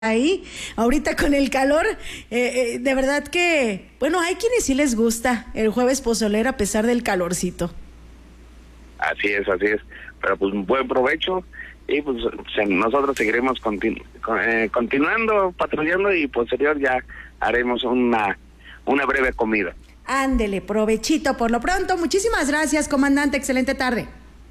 ahí, ahorita con el calor, de verdad que, bueno, hay quienes sí les gusta el jueves pozolero a pesar del calorcito. Así es. Pero pues buen provecho y pues nosotros seguiremos continuando, patrullando y posterior ya haremos una breve comida. Ándele, provechito por lo pronto. Muchísimas gracias, comandante. Excelente tarde.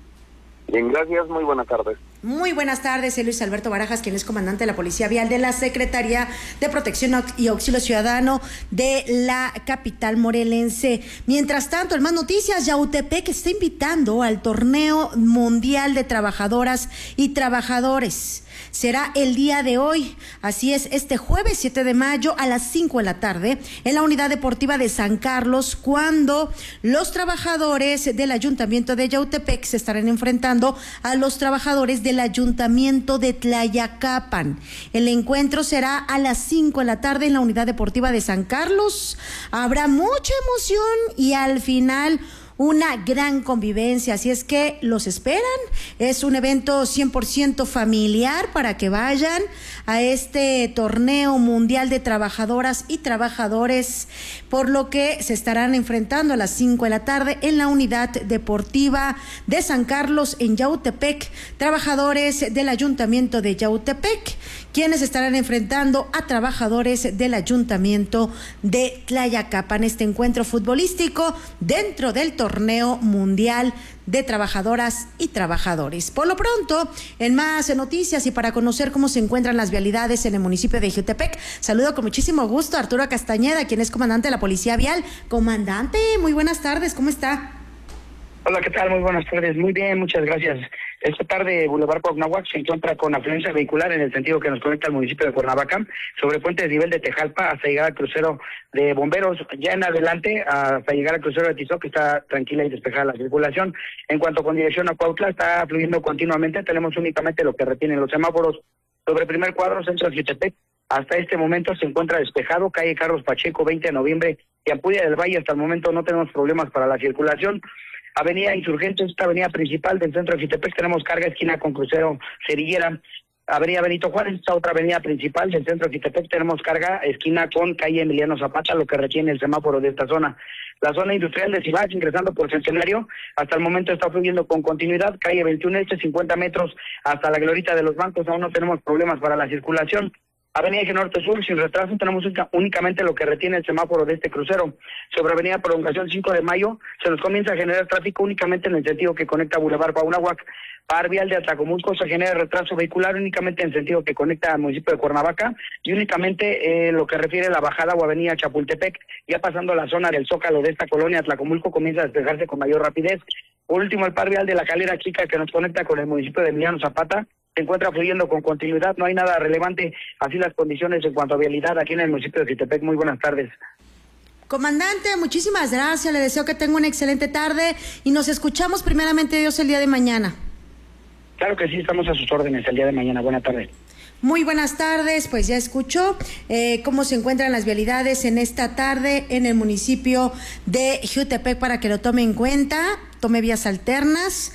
Bien, gracias. Muy buenas tardes. Muy buenas tardes, soy Luis Alberto Barajas, quien es comandante de la Policía Vial de la Secretaría de Protección y Auxilio Ciudadano de la capital morelense. Mientras tanto, en más noticias, Yautepec está invitando al Torneo Mundial de Trabajadoras y Trabajadores. Será el día de hoy, así es, este jueves 7 de mayo a las 5 de la tarde en la Unidad Deportiva de San Carlos, cuando los trabajadores del Ayuntamiento de Yautepec se estarán enfrentando a los trabajadores del Ayuntamiento de Tlayacapan. El encuentro será a las 5 de la tarde en la Unidad Deportiva de San Carlos. Habrá mucha emoción y al final una gran convivencia, así es que los esperan. Es un evento 100% familiar para que vayan a este torneo mundial de trabajadoras y trabajadores, por lo que se estarán enfrentando a las 5 de la tarde en la Unidad Deportiva de San Carlos en Yautepec, trabajadores del Ayuntamiento de Yautepec, quienes estarán enfrentando a trabajadores del Ayuntamiento de Tlayacapan. Este encuentro futbolístico dentro del torneo mundial de trabajadoras y trabajadores. Por lo pronto, en más noticias y para conocer cómo se encuentran las vialidades en el municipio de Yautepec, saludo con muchísimo gusto a Arturo Castañeda, quien es comandante de la Policía Vial. Comandante, muy buenas tardes, ¿cómo está? Hola, ¿qué tal? Muy buenas tardes. Muy bien, muchas gracias. Esta tarde, Boulevard Cuauhnáhuac se encuentra con afluencia vehicular en el sentido que nos conecta al municipio de Cuernavaca, sobre puente de nivel de Tejalpa hasta llegar al crucero de bomberos. Ya en adelante, hasta llegar al crucero de Tizoc, está tranquila y despejada la circulación. En cuanto con dirección a Cuautla, está fluyendo continuamente. Tenemos únicamente lo que retienen los semáforos. Sobre el primer cuadro, centro de Yautepec, hasta este momento se encuentra despejado. Calle Carlos Pacheco, 20 de noviembre, y Ampudia del Valle, hasta el momento no tenemos problemas para la circulación. Avenida Insurgentes, esta avenida principal del centro de Yautepec, tenemos carga esquina con crucero Cerillera. Avenida Benito Juárez, esta otra avenida principal del centro de Yautepec, tenemos carga esquina con calle Emiliano Zapata, lo que retiene el semáforo de esta zona. La zona industrial de Cibax, ingresando por Centenario, hasta el momento está fluyendo con continuidad. Calle 21 Este, 50 metros hasta la glorita de los bancos, aún no tenemos problemas para la circulación. Avenida Eje Norte Sur, sin retraso, tenemos únicamente lo que retiene el semáforo de este crucero. Sobre Avenida Prolongación 5 de Mayo, se nos comienza a generar tráfico únicamente en el sentido que conecta Boulevard Cuauhnáhuac. Par vial de Atlacomulco, se genera retraso vehicular únicamente en el sentido que conecta al municipio de Cuernavaca y únicamente lo que refiere a la bajada o avenida Chapultepec, ya pasando la zona del Zócalo de esta colonia, Atlacomulco comienza a despejarse con mayor rapidez. Por último, el par vial de la Calera Chica, que nos conecta con el municipio de Emiliano Zapata, se encuentra fluyendo con continuidad, no hay nada relevante, así las condiciones en cuanto a vialidad aquí en el municipio de Yautepec. Muy buenas tardes. Comandante, muchísimas gracias, le deseo que tenga una excelente tarde y nos escuchamos primeramente Dios el día de mañana. Claro que sí, estamos a sus órdenes el día de mañana. Buenas tardes. Muy buenas tardes, pues ya escuchó cómo se encuentran las vialidades en esta tarde en el municipio de Yautepec para que lo tome en cuenta, tome vías alternas.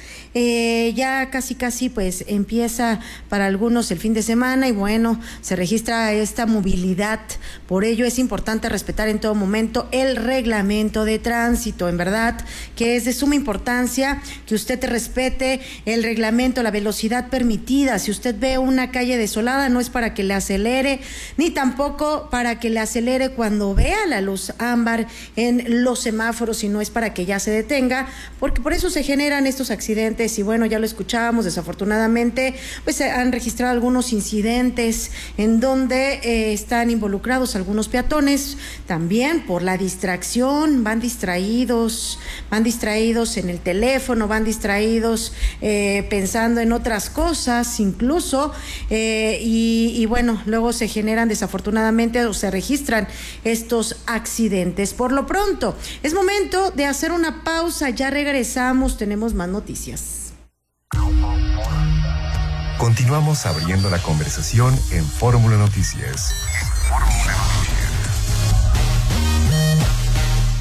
Ya casi pues empieza para algunos el fin de semana y bueno, se registra esta movilidad, por ello es importante respetar en todo momento el reglamento de tránsito, en verdad que es de suma importancia que usted respete el reglamento, la velocidad permitida. Si usted ve una calle desolada, no es para que le acelere, ni tampoco para que le acelere cuando vea la luz ámbar en los semáforos, sino es para que ya se detenga, porque por eso se generan estos accidentes. Y bueno, ya lo escuchábamos, desafortunadamente pues se han registrado algunos incidentes en donde están involucrados algunos peatones, también por la distracción, van distraídos en el teléfono, van distraídos pensando en otras cosas incluso, y bueno, luego se generan desafortunadamente o se registran estos accidentes. Por lo pronto, es momento de hacer una pausa, ya regresamos, tenemos más noticias. Continuamos abriendo la conversación en Fórmula Noticias.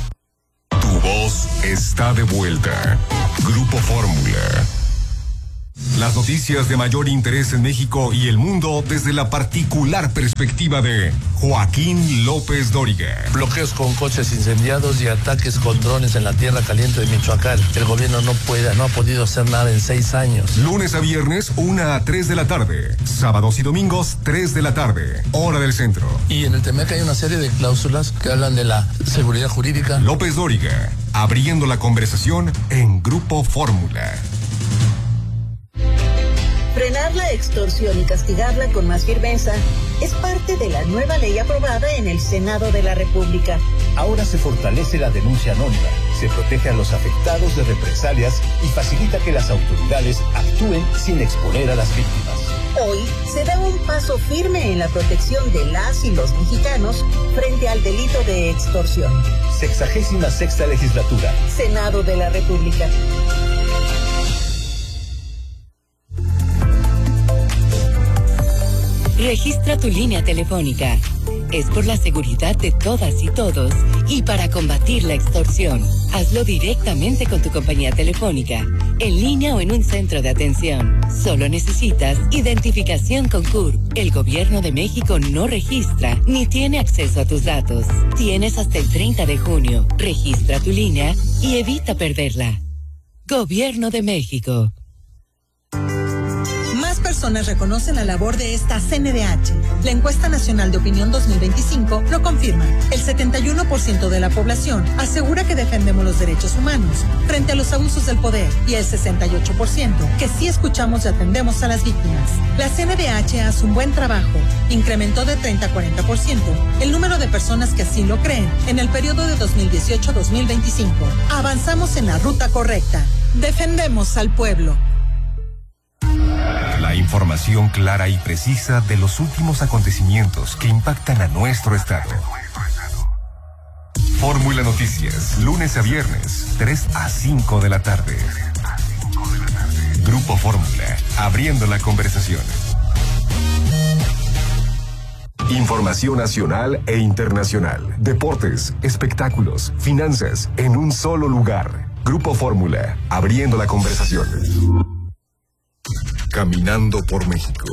Tu voz está de vuelta. Grupo Fórmula. Las noticias de mayor interés en México y el mundo desde la particular perspectiva de Joaquín López Dóriga. Bloqueos con coches incendiados y ataques con drones en la tierra caliente de Michoacán. El gobierno no ha podido hacer nada en 6 años. Lunes a viernes, 1 a 3 de la tarde. Sábados y domingos, 3 de la tarde. Hora del centro. Y en el TEMEC hay una serie de cláusulas que hablan de la seguridad jurídica. López Dóriga, abriendo la conversación en Grupo Fórmula. Frenar la extorsión y castigarla con más firmeza es parte de la nueva ley aprobada en el Senado de la República. Ahora se fortalece la denuncia anónima, se protege a los afectados de represalias y facilita que las autoridades actúen sin exponer a las víctimas. Hoy se da un paso firme en la protección de las y los mexicanos frente al delito de extorsión. 66ª legislatura. Senado de la República. Registra tu línea telefónica. Es por la seguridad de todas y todos y para combatir la extorsión. Hazlo directamente con tu compañía telefónica, en línea o en un centro de atención. Solo necesitas identificación con CURP. El Gobierno de México no registra ni tiene acceso a tus datos. Tienes hasta el 30 de junio. Registra tu línea y evita perderla. Gobierno de México. Personas reconocen la labor de esta CNDH. La encuesta nacional de opinión 2025 lo confirma. El 71% de la población asegura que defendemos los derechos humanos frente a los abusos del poder y el 68% que sí escuchamos y atendemos a las víctimas. La CNDH hace un buen trabajo. Incrementó de 30 a 40% el número de personas que así lo creen en el periodo de 2018 a 2025. Avanzamos en la ruta correcta. Defendemos al pueblo. La información clara y precisa de los últimos acontecimientos que impactan a nuestro estado. Fórmula Noticias, lunes a viernes, 3 a 5 de la tarde. Grupo Fórmula, abriendo la conversación. Información nacional e internacional, deportes, espectáculos, finanzas, en un solo lugar. Grupo Fórmula, abriendo la conversación. Caminando por México.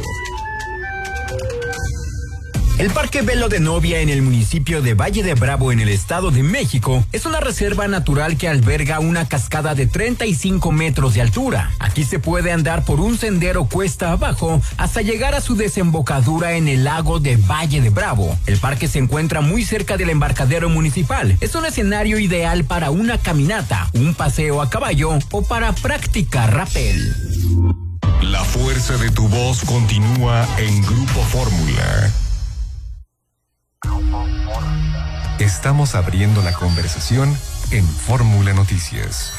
El Parque Velo de Novia en el municipio de Valle de Bravo en el Estado de México es una reserva natural que alberga una cascada de 35 metros de altura. Aquí se puede andar por un sendero cuesta abajo hasta llegar a su desembocadura en el lago de Valle de Bravo. El parque se encuentra muy cerca del embarcadero municipal. Es un escenario ideal para una caminata, un paseo a caballo o para practicar rappel. La fuerza de tu voz continúa en Grupo Fórmula. Estamos abriendo la conversación en Fórmula Noticias.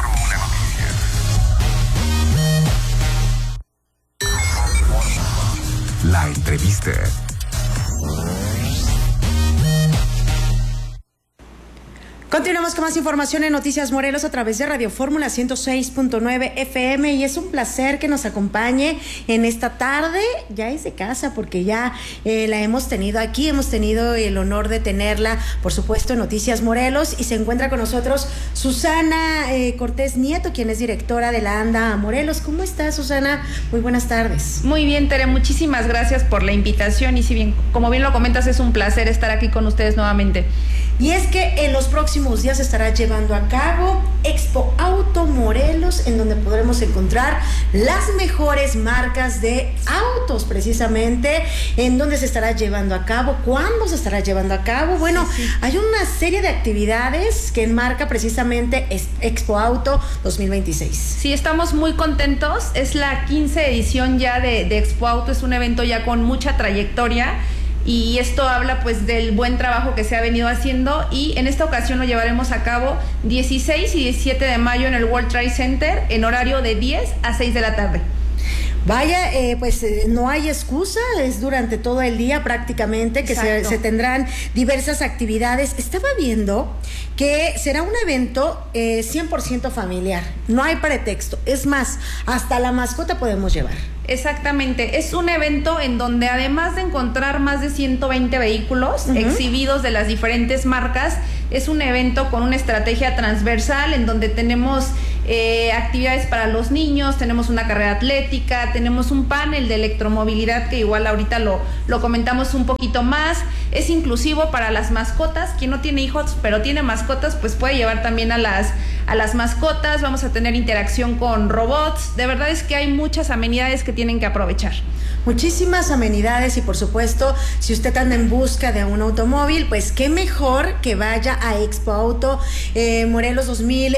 La entrevista. Continuamos con más información en Noticias Morelos a través de Radio Fórmula 106.9 FM y es un placer que nos acompañe en esta tarde. Ya es de casa porque ya la hemos tenido aquí, hemos tenido el honor de tenerla, por supuesto, en Noticias Morelos, y se encuentra con nosotros Susana Cortés Nieto, quien es directora de la ANDA Morelos. ¿Cómo estás, Susana? Muy buenas tardes. Muy bien, Tere, muchísimas gracias por la invitación y si bien, como bien lo comentas, es un placer estar aquí con ustedes nuevamente. Y es que en los próximos días se estará llevando a cabo Expo Auto Morelos, en donde podremos encontrar las mejores marcas de autos, precisamente, en donde se estará llevando a cabo, cuándo se estará llevando a cabo. Bueno, sí. Hay una serie de actividades que enmarca precisamente Expo Auto 2026. Sí, estamos muy contentos. Es la 15 edición ya de Expo Auto, es un evento ya con mucha trayectoria. Y esto habla pues del buen trabajo que se ha venido haciendo y en esta ocasión lo llevaremos a cabo 16 y 17 de mayo en el World Trade Center en horario de 10 a 6 de la tarde. Vaya, pues no hay excusa, es durante todo el día prácticamente que se tendrán diversas actividades. Estaba viendo que será un evento 100% familiar, no hay pretexto, es más, hasta la mascota podemos llevar. Exactamente, es un evento en donde además de encontrar más de 120 vehículos exhibidos de las diferentes marcas, es un evento con una estrategia transversal en donde tenemos actividades para los niños, tenemos una carrera atlética, tenemos un panel de electromovilidad que igual ahorita lo comentamos un poquito más. Es inclusivo para las mascotas. Quien no tiene hijos pero tiene mascotas, pues puede llevar también a las mascotas. Vamos a tener interacción con robots. De verdad es que hay muchas amenidades que tienen que aprovechar. Muchísimas amenidades y por supuesto, si usted anda en busca de un automóvil, pues qué mejor que vaya a Expo Auto Morelos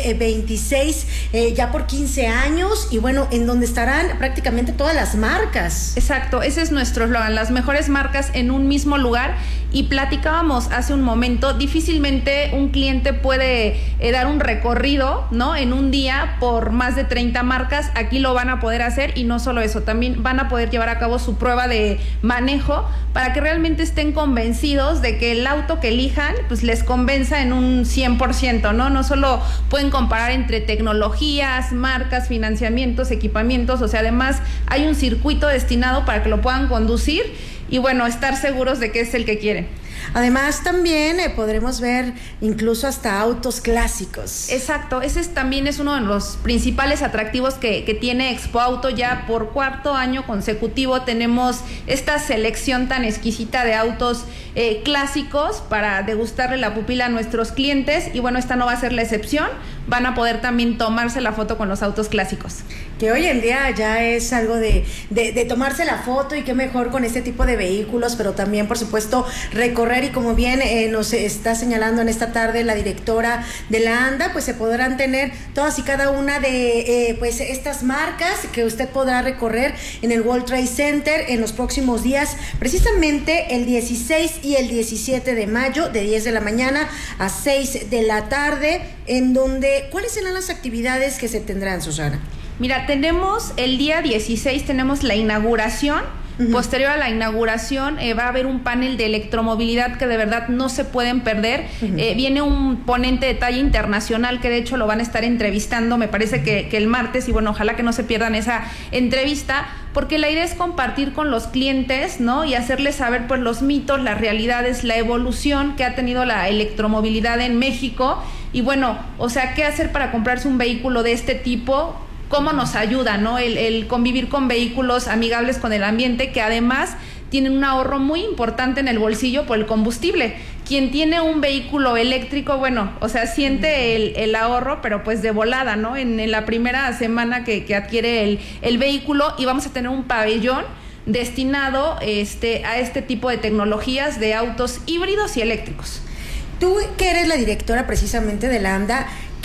2026, ya por 15 años y bueno, en donde estarán prácticamente todas las marcas. Exacto, ese es nuestro eslogan, las mejores marcas en un mismo lugar. Y platicábamos hace un momento, difícilmente un cliente puede dar un recorrido, ¿no?, en un día por más de 30 marcas. Aquí lo van a poder hacer y no solo eso, también van a poder llevar a cabo su prueba de manejo para que realmente estén convencidos de que el auto que elijan pues les convenza en un 100%, ¿no? No solo pueden comparar entre tecnologías, marcas, financiamientos, equipamientos, o sea, además hay un circuito destinado para que lo puedan conducir y bueno, estar seguros de que es el que quieren. Además también podremos ver incluso hasta autos clásicos. Exacto, ese también es uno de los principales atractivos que tiene Expo Auto. Ya por 4º año consecutivo tenemos esta selección tan exquisita de autos clásicos para degustarle la pupila a nuestros clientes y bueno, esta no va a ser la excepción, van a poder también tomarse la foto con los autos clásicos. Que hoy en día ya es algo de tomarse la foto y qué mejor con este tipo de vehículos, pero también por supuesto recorrer y como bien nos está señalando en esta tarde la directora de la ANDA, pues se podrán tener todas y cada una de pues estas marcas que usted podrá recorrer en el World Trade Center en los próximos días, precisamente el 16 y el 17 de mayo de 10 de la mañana a 6 de la tarde, en donde, ¿cuáles serán las actividades que se tendrán, Susana? Mira, tenemos el día 16, tenemos la inauguración. Posterior a la inauguración va a haber un panel de electromovilidad que de verdad no se pueden perder. Viene un ponente de talla internacional que de hecho lo van a estar entrevistando, me parece que el martes, y bueno, ojalá que no se pierdan esa entrevista, porque la idea es compartir con los clientes, ¿no?, y hacerles saber pues los mitos, las realidades, la evolución que ha tenido la electromovilidad en México y bueno, o sea, qué hacer para comprarse un vehículo de este tipo, cómo nos ayuda, ¿no?, el convivir con vehículos amigables con el ambiente, que además tienen un ahorro muy importante en el bolsillo por el combustible. Quien tiene un vehículo eléctrico, bueno, o sea, siente el ahorro, pero pues de volada, ¿no?, en la primera semana que adquiere el vehículo, y vamos a tener un pabellón destinado a este tipo de tecnologías de autos híbridos y eléctricos. Tú que eres la directora precisamente de la ANDA,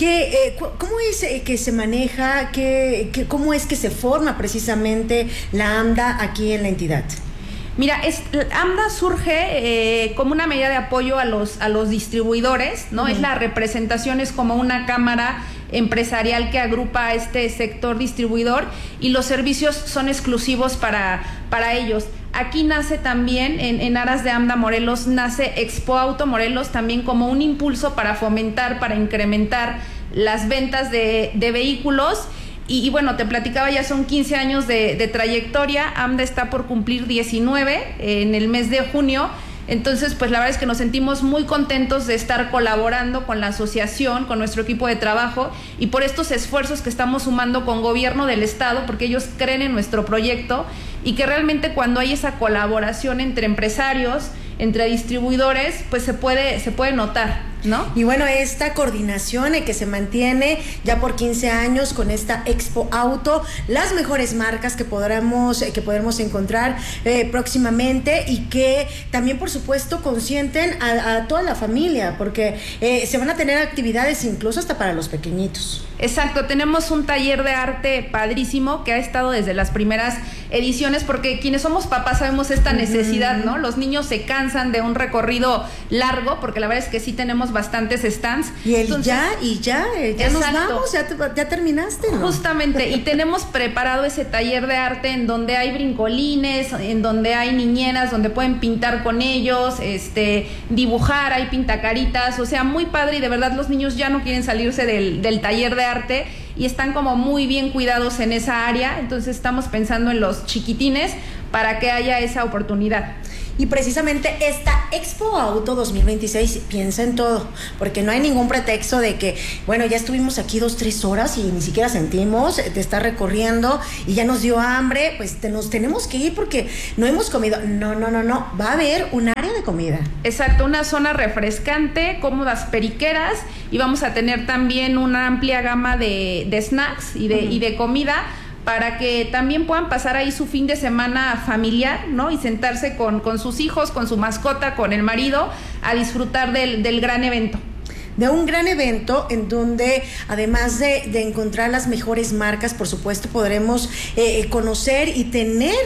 ¿cómo es que se maneja, cómo es que se forma precisamente la AMDA aquí en la entidad? Mira, AMDA surge como una medida de apoyo a los distribuidores, ¿no? Es la representación, es como una cámara empresarial que agrupa a este sector distribuidor y los servicios son exclusivos para ellos. Aquí nace también, en aras de AMDA Morelos, nace Expo Auto Morelos también como un impulso para fomentar, para incrementar las ventas de vehículos. Y bueno, te platicaba, ya son 15 años de trayectoria. AMDA está por cumplir 19 en el mes de junio. Entonces, pues la verdad es que nos sentimos muy contentos de estar colaborando con la asociación, con nuestro equipo de trabajo y por estos esfuerzos que estamos sumando con gobierno del estado, porque ellos creen en nuestro proyecto y que realmente cuando hay esa colaboración entre empresarios, entre distribuidores, pues se puede notar, ¿no? Y bueno, esta coordinación que se mantiene ya por 15 años con esta Expo Auto, las mejores marcas que podremos encontrar próximamente y que también por supuesto consienten a toda la familia, porque se van a tener actividades incluso hasta para los pequeñitos. Exacto, tenemos un taller de arte padrísimo que ha estado desde las primeras ediciones, porque quienes somos papás sabemos esta necesidad, ¿no? Los niños se cansan de un recorrido largo, porque la verdad es que sí tenemos bastantes stands. Y entonces, ya nos vamos, ya terminaste, ¿no? Justamente, y tenemos preparado ese taller de arte en donde hay brincolines, en donde hay niñeras, donde pueden pintar con ellos, dibujar, hay pintacaritas, o sea, muy padre, y de verdad los niños ya no quieren salirse del taller de arte y están como muy bien cuidados en esa área, entonces estamos pensando en los chiquitines para que haya esa oportunidad. Y precisamente esta Expo Auto 2026 piensa en todo, porque no hay ningún pretexto de que, bueno, ya estuvimos aquí 2-3 horas y ni siquiera sentimos de estar recorriendo y ya nos dio hambre, pues nos tenemos que ir porque no hemos comido. No, va a haber un área de comida. Exacto, una zona refrescante, cómodas periqueras, y vamos a tener también una amplia gama de snacks y de comida, para que también puedan pasar ahí su fin de semana familiar, ¿no? Y sentarse con sus hijos, con su mascota, con el marido, a disfrutar del gran evento. De un gran evento en donde, además de encontrar las mejores marcas, por supuesto podremos conocer y tener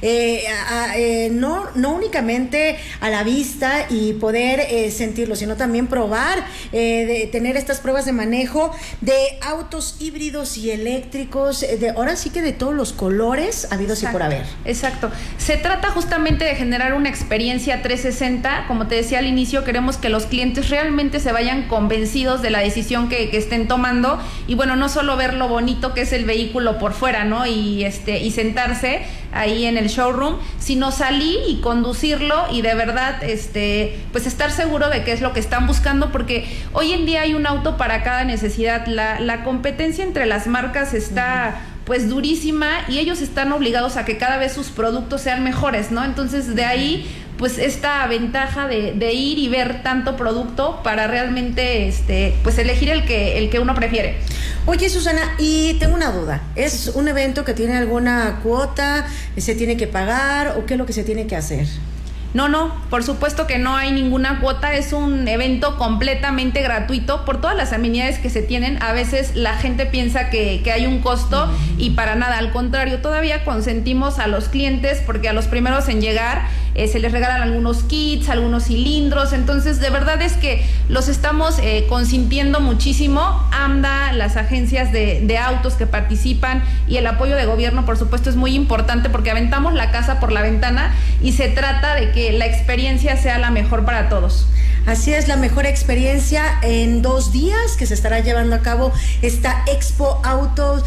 no únicamente a la vista y poder sentirlo, sino también probar, de tener estas pruebas de manejo de autos híbridos y eléctricos, ahora sí que de todos los colores habidos y por haber. Exacto. Se trata justamente de generar una experiencia 360. Como te decía al inicio, queremos que los clientes realmente se vayan convencidos de la decisión que estén tomando, y bueno, no solo ver lo bonito que es el vehículo por fuera, ¿no? Y sentarse ahí en el showroom, sino salir y conducirlo y de verdad pues estar seguro de qué es lo que están buscando, porque hoy en día hay un auto para cada necesidad. La competencia entre las marcas está pues durísima, y ellos están obligados a que cada vez sus productos sean mejores, ¿no? Entonces de ahí pues esta ventaja de ir y ver tanto producto para realmente pues elegir el que uno prefiere. Oye, Susana, y tengo una duda, ¿es un evento que tiene alguna cuota, se tiene que pagar, o qué es lo que se tiene que hacer? No, por supuesto que no hay ninguna cuota, es un evento completamente gratuito por todas las amenidades que se tienen. A veces la gente piensa que hay un costo, y para nada, al contrario, todavía consentimos a los clientes, porque a los primeros en llegar se les regalan algunos kits, algunos cilindros. Entonces de verdad es que los estamos consintiendo muchísimo. AMDA, las agencias de autos que participan, y el apoyo de gobierno, por supuesto, es muy importante, porque aventamos la casa por la ventana y se trata de que la experiencia sea la mejor para todos. Así es, la mejor experiencia en 2 días que se estará llevando a cabo esta Expo Auto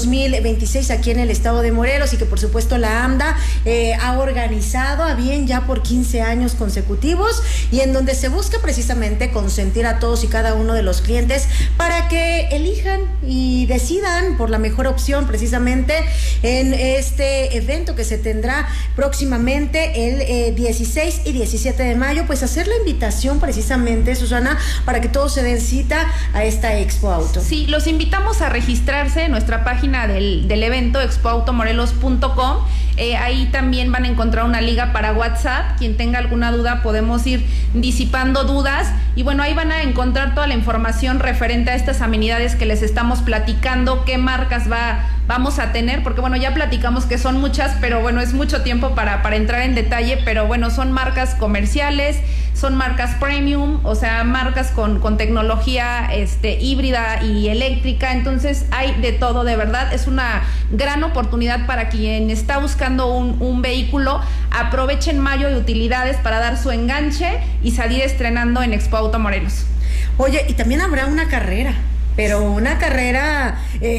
2026 aquí en el estado de Morelos, y que por supuesto la AMDA ha organizado a bien ya por 15 años consecutivos, y en donde se busca precisamente consentir a todos y cada uno de los clientes para que elijan y decidan por la mejor opción, precisamente en este evento que se tendrá próximamente el 16 y 17 de mayo, pues hacer la invitación precisamente, Susana, para que todos se den cita a esta Expo Auto. Sí, los invitamos a registrarse en nuestra página del evento, expoautomorelos.com. Ahí también van a encontrar una liga para WhatsApp. Quien tenga alguna duda, podemos ir disipando dudas, y bueno, ahí van a encontrar toda la información referente a estas amenidades que les estamos platicando, qué marcas vamos a tener, porque bueno, ya platicamos que son muchas, pero bueno, es mucho tiempo para entrar en detalle, pero bueno, son marcas comerciales, son marcas premium, o sea, marcas con tecnología híbrida y eléctrica. Entonces hay de todo, de verdad, es una gran oportunidad para quien está buscando un vehículo. Aprovechen mayo de utilidades para dar su enganche y salir estrenando en Expo Auto Morelos. Oye, y también habrá una carrera, pero una carrera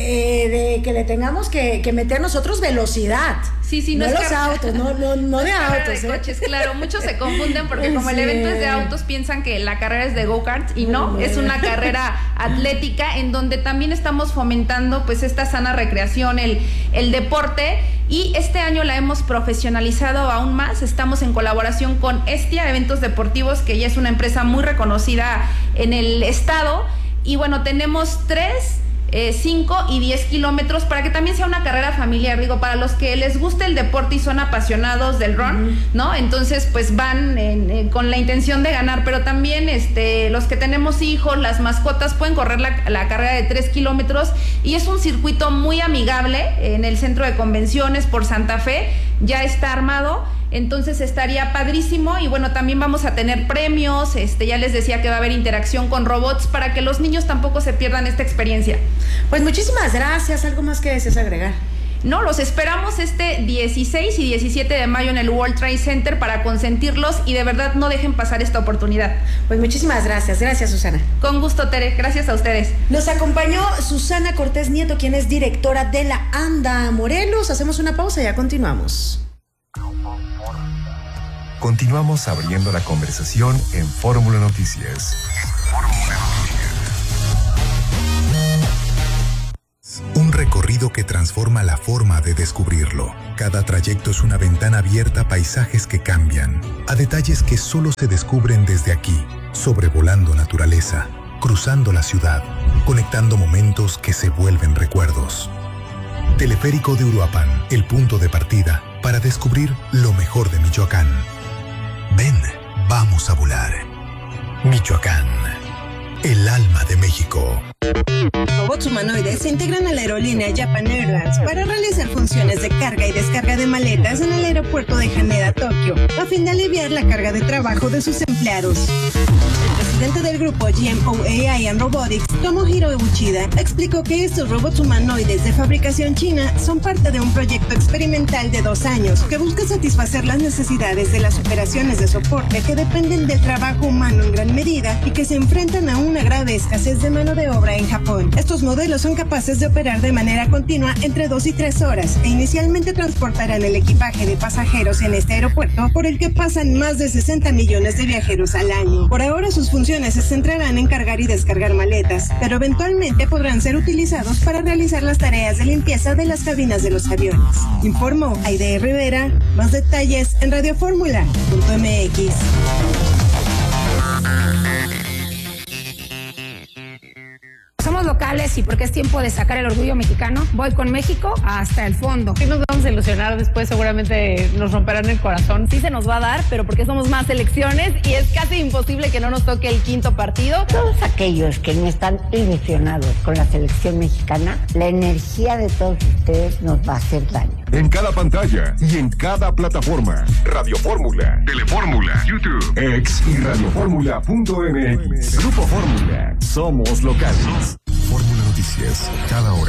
de que le tengamos que meter nosotros velocidad. Sí, no los autos, no de autos. De coches, claro, muchos se confunden porque como el evento es de autos, piensan que la carrera es de go-karts, y no, es una carrera atlética en donde también estamos fomentando pues esta sana recreación, el deporte, y este año la hemos profesionalizado aún más. Estamos en colaboración con Estia Eventos Deportivos, que ya es una empresa muy reconocida en el estado, y bueno, tenemos 3, 5 y 10 kilómetros para que también sea una carrera familiar, digo, para los que les gusta el deporte y son apasionados del run, ¿no? Entonces pues van con la intención de ganar, pero también los que tenemos hijos, las mascotas, pueden correr la carrera de 3 kilómetros, y es un circuito muy amigable en el centro de convenciones por Santa Fe, ya está armado. Entonces estaría padrísimo, y bueno, también vamos a tener premios, ya les decía que va a haber interacción con robots para que los niños tampoco se pierdan esta experiencia. Pues muchísimas gracias. ¿Algo más que desees agregar? No, los esperamos 16 y 17 de mayo en el World Trade Center para consentirlos, y de verdad no dejen pasar esta oportunidad. Pues muchísimas gracias. Gracias, Susana. Con gusto, Tere. Gracias a ustedes. Nos acompañó Susana Cortés Nieto, quien es directora de la AMDA Morelos. Hacemos una pausa y ya continuamos. Continuamos abriendo la conversación en Fórmula Noticias. Un recorrido que transforma la forma de descubrirlo. Cada trayecto es una ventana abierta a paisajes que cambian, a detalles que solo se descubren desde aquí, sobrevolando naturaleza, cruzando la ciudad, conectando momentos que se vuelven recuerdos. Teleférico de Uruapan, el punto de partida para descubrir lo mejor de Michoacán. Ven, vamos a volar. Michoacán, el alma de México. Robots humanoides se integran a la aerolínea Japan Airlines para realizar funciones de carga y descarga de maletas en el aeropuerto de Haneda, Tokio, a fin de aliviar la carga de trabajo de sus empleados. El presidente del grupo GMO AI and Robotics, Tomohiro Uchida, explicó que estos robots humanoides de fabricación china son parte de un proyecto experimental de 2 años que busca satisfacer las necesidades de las operaciones de soporte que dependen del trabajo humano en gran medida y que se enfrentan a una grave escasez de mano de obra en Japón. Estos modelos son capaces de operar de manera continua entre 2 y 3 horas e inicialmente transportarán el equipaje de pasajeros en este aeropuerto por el que pasan más de 60 millones de viajeros al año. Por ahora sus funciones se centrarán en cargar y descargar maletas, pero eventualmente podrán ser utilizados para realizar las tareas de limpieza de las cabinas de los aviones. Informó Aide Rivera. Más detalles en radioformula.mx. Somos locales y porque es tiempo de sacar el orgullo mexicano, voy con México hasta el fondo. Sí nos vamos a ilusionar, después seguramente nos romperán el corazón. Sí se nos va a dar, pero porque somos más selecciones y es casi imposible que no nos toque el 5º partido. Todos aquellos que no están ilusionados con la selección mexicana, la energía de todos ustedes nos va a hacer daño. En cada pantalla y en cada plataforma. Radio Fórmula, Telefórmula, YouTube, X y radioformula.mx. Grupo Fórmula. Somos locales. Fórmula Noticias, cada hora.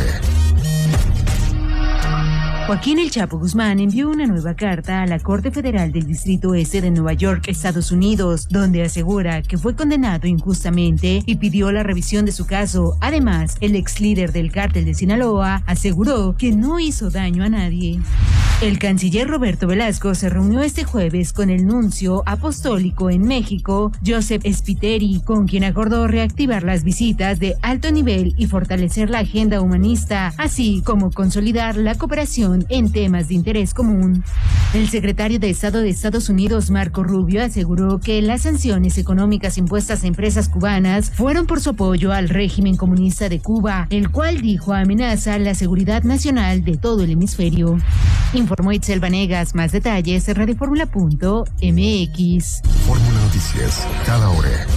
Joaquín El Chapo Guzmán envió una nueva carta a la Corte Federal del Distrito Este de Nueva York, Estados Unidos, donde asegura que fue condenado injustamente y pidió la revisión de su caso. Además, el ex líder del cártel de Sinaloa aseguró que no hizo daño a nadie. El canciller Roberto Velasco se reunió este jueves con el nuncio apostólico en México, Joseph Spiteri, con quien acordó reactivar las visitas de alto nivel y fortalecer la agenda humanista, así como consolidar la cooperación en temas de interés común. El secretario de Estado de Estados Unidos, Marco Rubio, aseguró que las sanciones económicas impuestas a empresas cubanas fueron por su apoyo al régimen comunista de Cuba, el cual dijo amenaza la seguridad nacional de todo el hemisferio. Informó Itzel Vanegas. Más detalles en radioformula.mx. Fórmula Noticias, cada hora.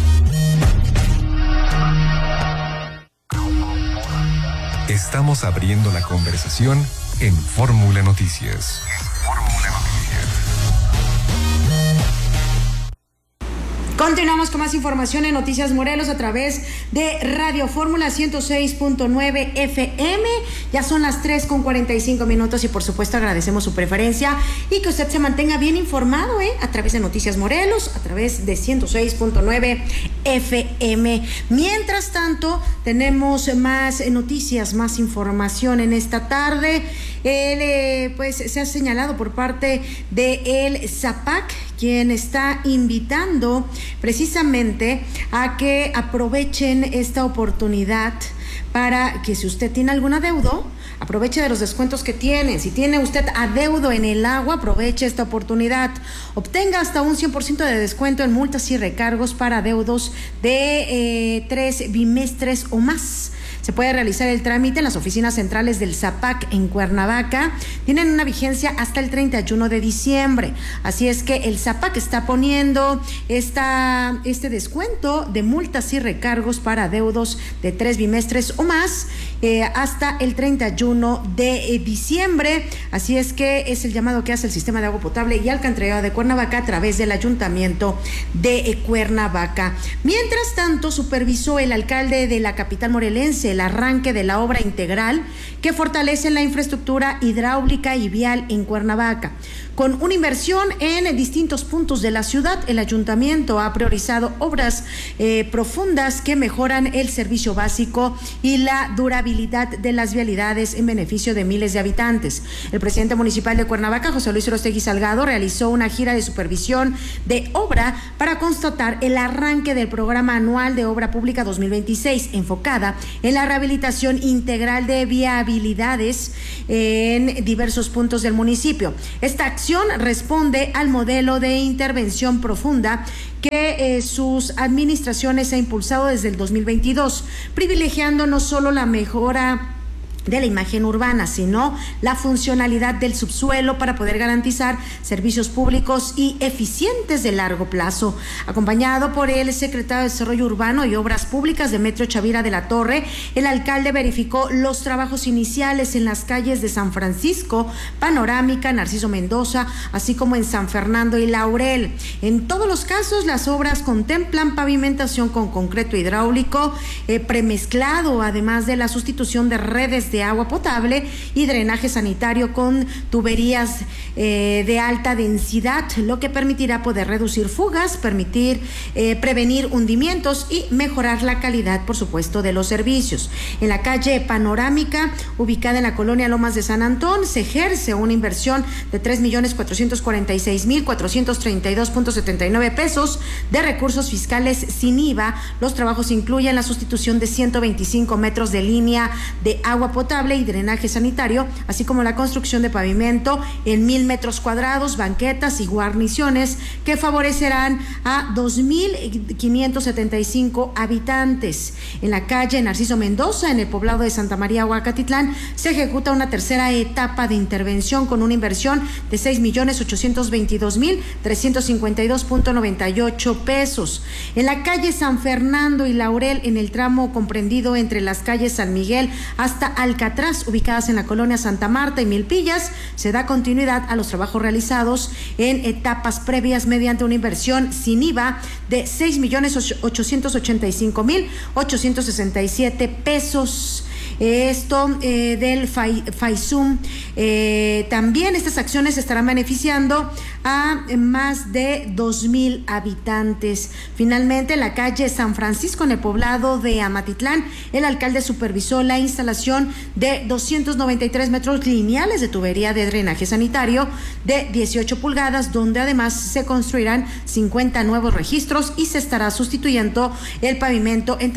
Estamos abriendo la conversación en Fórmula Noticias. Continuamos con más información en Noticias Morelos a través de Radio Fórmula 106.9 FM. Ya son las 3:45 y por supuesto agradecemos su preferencia y que usted se mantenga bien informado a través de Noticias Morelos, a través de 106.9 FM. Mientras tanto, tenemos más noticias, más información en esta tarde. Pues se ha señalado por parte de el ZAPAC, quien está invitando precisamente a que aprovechen esta oportunidad para que si usted tiene algún adeudo, aproveche de los descuentos que tienen. Si tiene usted adeudo en el agua, aproveche esta oportunidad. Obtenga hasta un 100% de descuento en multas y recargos para adeudos de 3 bimestres o más. Se puede realizar el trámite en las oficinas centrales del ZAPAC en Cuernavaca. Tienen una vigencia hasta el 31 de diciembre. Así es que el ZAPAC está poniendo este descuento de multas y recargos para adeudos de 3 bimestres o más hasta el 31 de diciembre. Así es que es el llamado que hace el Sistema de Agua Potable y Alcantarillado de Cuernavaca a través del Ayuntamiento de Cuernavaca. Mientras tanto, supervisó el alcalde de la capital morelense, establece el arranque de la obra integral que fortalece la infraestructura hidráulica y vial en Cuernavaca. Con una inversión en distintos puntos de la ciudad, el ayuntamiento ha priorizado obras profundas que mejoran el servicio básico y la durabilidad de las vialidades en beneficio de miles de habitantes. El presidente municipal de Cuernavaca, José Luis Orostegui Salgado, realizó una gira de supervisión de obra para constatar el arranque del programa anual de obra pública 2026, enfocada en la rehabilitación integral de viabilidades en diversos puntos del municipio. Esta acción responde al modelo de intervención profunda que sus administraciones ha impulsado desde el 2022, privilegiando no solo la mejora de la imagen urbana, sino la funcionalidad del subsuelo para poder garantizar servicios públicos y eficientes de largo plazo. Acompañado por el secretario de Desarrollo Urbano y Obras Públicas, Demetrio Chavira de la Torre, el alcalde verificó los trabajos iniciales en las calles de San Francisco, Panorámica, Narciso Mendoza, así como en San Fernando y Laurel. En todos los casos, las obras contemplan pavimentación con concreto hidráulico premezclado, además de la sustitución de redes de agua potable y drenaje sanitario con tuberías de alta densidad, lo que permitirá poder reducir fugas, prevenir hundimientos y mejorar la calidad, por supuesto, de los servicios. En la calle Panorámica, ubicada en la colonia Lomas de San Antón, se ejerce una inversión de 3,446,432.79 pesos de recursos fiscales sin IVA. Los trabajos incluyen la sustitución de 125 metros de línea de agua potable y drenaje sanitario, así como la construcción de pavimento en 1,000 metros cuadrados, banquetas y guarniciones que favorecerán a 2,575 habitantes. En la calle Narciso Mendoza, en el poblado de Santa María Huacatitlán, se ejecuta una tercera etapa de intervención con una inversión de 6,822,352.98 pesos. En la calle San Fernando y Laurel, en el tramo comprendido entre las calles San Miguel hasta Alcatraz, ubicadas en la colonia Santa Marta y Milpillas, se da continuidad a los trabajos realizados en etapas previas mediante una inversión sin IVA de 6,885,867 pesos. Esto del FAISUM. También estas acciones estarán beneficiando a más de 2,000 habitantes. Finalmente, en la calle San Francisco, en el poblado de Amatitlán, el alcalde supervisó la instalación de 293 metros lineales de tubería de drenaje sanitario de 18 pulgadas, donde además se construirán 50 nuevos registros y se estará sustituyendo el pavimento en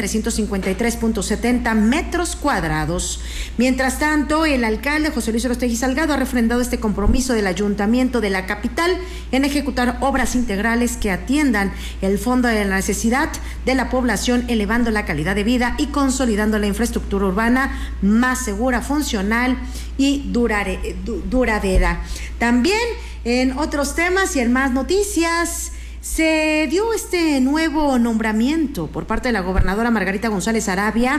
353.70 metros cuadrados. Mientras tanto, el alcalde José Luis Orostegui Salgado ha refrendado este compromiso del ayuntamiento de la capital en ejecutar obras integrales que atiendan el fondo de la necesidad de la población, elevando la calidad de vida y consolidando la infraestructura urbana más segura, funcional y duradera. También en otros temas y en más noticias, se dio este nuevo nombramiento por parte de la gobernadora Margarita González Arabia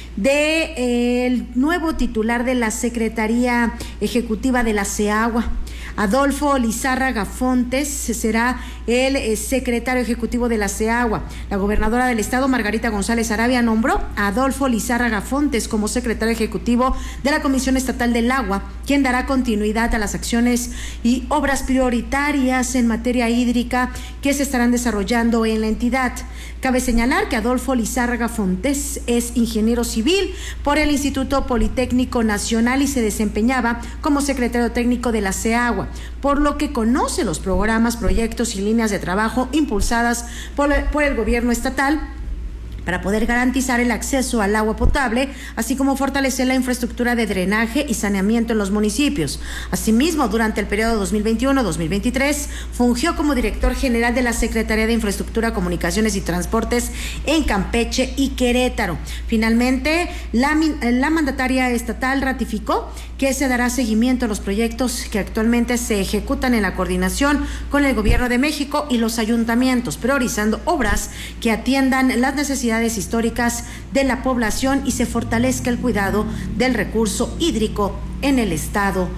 del nuevo titular de la Secretaría Ejecutiva de la CEAGUA. Adolfo Lizárraga Fontes será el secretario ejecutivo de la CEAGUA. La gobernadora del estado, Margarita González Arabia, nombró a Adolfo Lizárraga Fontes como secretario ejecutivo de la Comisión Estatal del Agua, quien dará continuidad a las acciones y obras prioritarias en materia hídrica que se estarán desarrollando en la entidad. Cabe señalar que Adolfo Lizárraga Fontes es ingeniero civil por el Instituto Politécnico Nacional y se desempeñaba como secretario técnico de la CEAGUA, por lo que conoce los programas, proyectos y líneas de trabajo impulsadas por el gobierno estatal para poder garantizar el acceso al agua potable, así como fortalecer la infraestructura de drenaje y saneamiento en los municipios. Asimismo, durante el periodo 2021-2023, fungió como director general de la Secretaría de Infraestructura, Comunicaciones y Transportes en Campeche y Querétaro. Finalmente, la mandataria estatal ratificó que se dará seguimiento a los proyectos que actualmente se ejecutan en la coordinación con el Gobierno de México y los ayuntamientos, priorizando obras que atiendan las necesidades históricas de la población y se fortalezca el cuidado del recurso hídrico en el estado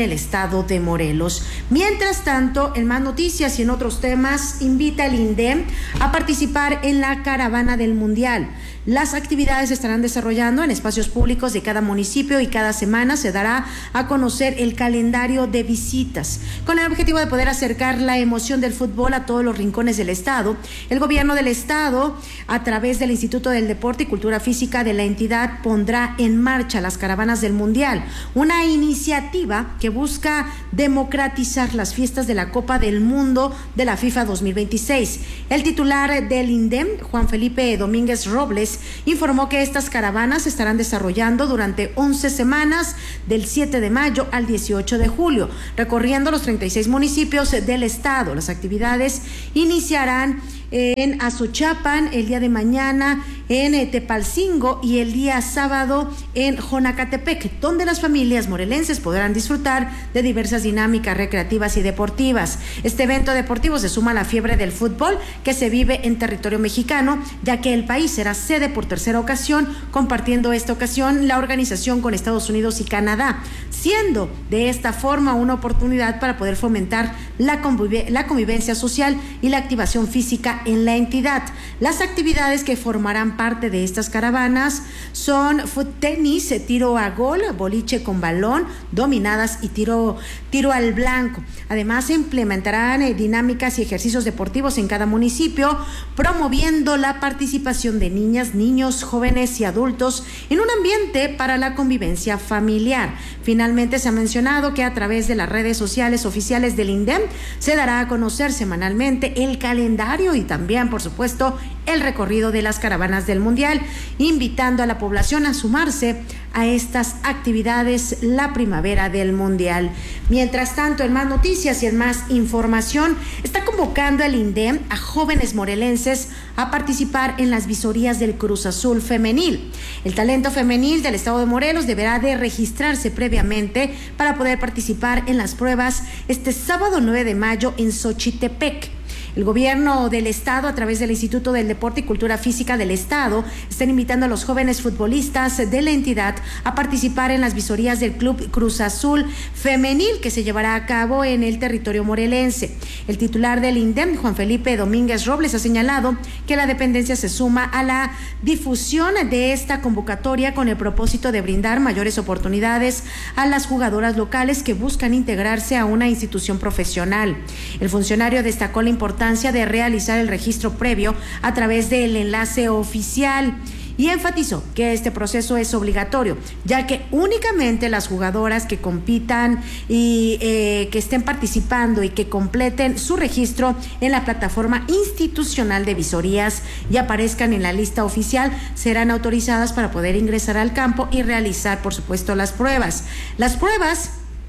de Morelos. Mientras tanto, en más noticias y en otros temas, invita el INDEM a participar en la caravana del Mundial. Las actividades se estarán desarrollando en espacios públicos de cada municipio y cada semana se dará a conocer el calendario de visitas. Con el objetivo de poder acercar la emoción del fútbol a todos los rincones del estado, el gobierno del estado, a través del Instituto del Deporte y Cultura Física de la entidad, pondrá en marcha las caravanas del Mundial, una iniciativa que busca democratizar las fiestas de la Copa del Mundo de la FIFA 2026. El titular del INDEM, Juan Felipe Domínguez Robles, informó que estas caravanas se estarán desarrollando durante 11 semanas, del 7 de mayo al 18 de julio, recorriendo los 36 municipios del estado. Las actividades iniciarán en Azochapan el día de mañana, en Tepalcingo y el día sábado en Jonacatepec, donde las familias morelenses podrán disfrutar de diversas dinámicas recreativas y deportivas. Este evento deportivo se suma a la fiebre del fútbol que se vive en territorio mexicano, ya que el país será sede por tercera ocasión, compartiendo esta ocasión la organización con Estados Unidos y Canadá, siendo de esta forma una oportunidad para poder fomentar la convivencia social y la activación física en la entidad. Las actividades que formarán parte de estas caravanas son foot tenis, tiro a gol, boliche con balón, dominadas y tiro al blanco. Además, se implementarán dinámicas y ejercicios deportivos en cada municipio, promoviendo la participación de niñas, niños, jóvenes y adultos en un ambiente para la convivencia familiar. Finalmente, se ha mencionado que a través de las redes sociales oficiales del INDEM se dará a conocer semanalmente el calendario y también, por supuesto, el recorrido de las caravanas del Mundial, invitando a la población a sumarse a estas actividades la primavera del Mundial. Mientras tanto, en más noticias y en más información, está convocando el INDEM a jóvenes morelenses a participar en las visorías del Cruz Azul femenil. El talento femenil del estado de Morelos deberá de registrarse previamente para poder participar en las pruebas este sábado 9 de mayo en Xochitepec. El gobierno del estado, a través del Instituto del Deporte y Cultura Física del estado, están invitando a los jóvenes futbolistas de la entidad a participar en las visorías del Club Cruz Azul femenil que se llevará a cabo en el territorio morelense. El titular del INDEM, Juan Felipe Domínguez Robles, ha señalado que la dependencia se suma a la difusión de esta convocatoria con el propósito de brindar mayores oportunidades a las jugadoras locales que buscan integrarse a una institución profesional. El funcionario destacó la importancia de realizar el registro previo a través del enlace oficial y enfatizó que este proceso es obligatorio, ya que únicamente las jugadoras que compitan y que estén participando y que completen su registro en la plataforma institucional de visorías y aparezcan en la lista oficial serán autorizadas para poder ingresar al campo y realizar, por supuesto, las pruebas. Las pruebas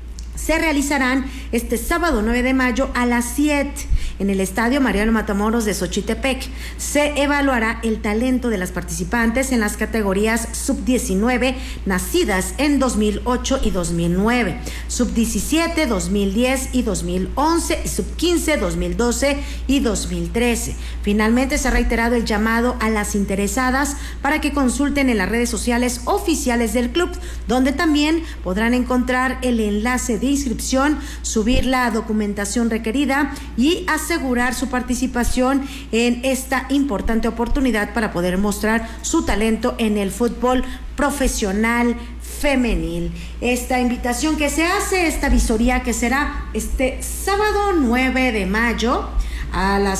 se realizarán este sábado 9 de mayo a las 7 en el Estadio Mariano Matamoros de Xochitepec. Se evaluará el talento de las participantes en las categorías sub-19 nacidas en 2008 y 2009, sub-17, 2010 y 2011, y sub-15, 2012 y 2013. Finalmente, se ha reiterado el llamado a las interesadas para que consulten en las redes sociales oficiales del club, donde también podrán encontrar el enlace de inscripción, subir la documentación requerida y asegurar su participación en esta importante oportunidad para poder mostrar su talento en el fútbol profesional femenil. Esta invitación que se hace, esta visoría que será este sábado 9 de mayo a las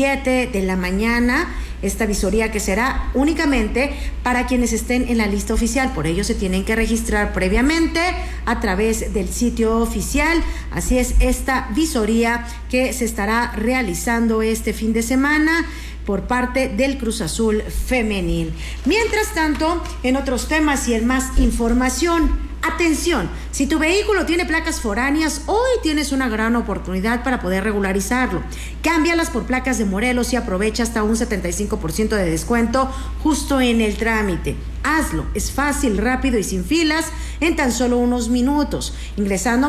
7 de la mañana, esta visoría que será únicamente para quienes estén en la lista oficial. Por ello se tienen que registrar previamente a través del sitio oficial. Así es, esta visoría que se estará realizando este fin de semana por parte del Cruz Azul femenil. Mientras tanto, en otros temas y en más información, atención, si tu vehículo tiene placas foráneas, hoy tienes una gran oportunidad para poder regularizarlo. Cámbialas por placas de Morelos y aprovecha hasta un 75% de descuento justo en el trámite. Hazlo, es fácil, rápido y sin filas, en tan solo unos minutos, ingresando a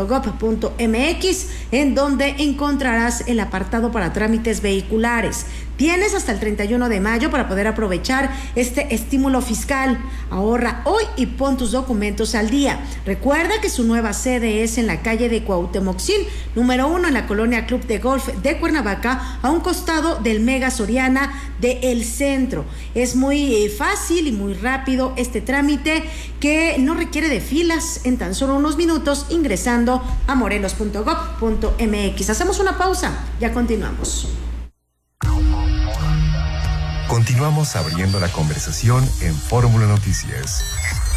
morelos.gov.mx, en donde encontrarás el apartado para trámites vehiculares. Tienes hasta el 31 de mayo para poder aprovechar este estímulo fiscal. Ahorra hoy y pon tus documentos al día. Recuerda que su nueva sede es en la calle de Cuauhtemoc-Sin, número 1, en la colonia Club de Golf de Cuernavaca, a un costado del Mega Soriana de El Centro. Es muy fácil y muy rápido este trámite que no requiere de filas, en tan solo unos minutos ingresando a morelos.gov.mx. Hacemos una pausa, ya continuamos. Continuamos abriendo la conversación en Fórmula Noticias.